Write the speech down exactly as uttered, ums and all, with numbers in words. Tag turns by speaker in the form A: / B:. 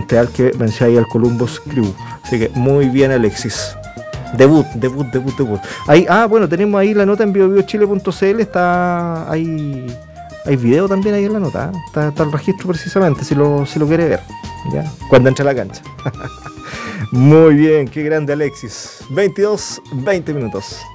A: Montreal, que venció ahí al Columbus Crew. Así que muy bien, Alexis. Debut, debut, debut, debut. Ahí, ah, bueno, tenemos ahí la nota en bio bio chile punto c l. Está ahí, hay video también ahí en la nota. ¿eh? Está, está el registro precisamente, si lo, si lo quiere ver. ¿Ya? Cuando entra a la cancha. Muy bien, qué grande, Alexis. veintidós, veinte minutos.